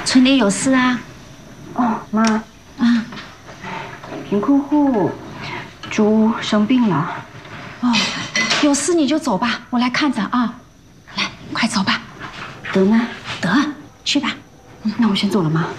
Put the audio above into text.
村里有事啊？ 哦，妈， 啊， 贫困户猪生病了。 哦，有事你就走吧，我来看着啊。来，快走吧。 得呢？ 得，去吧。 那我先走了，妈。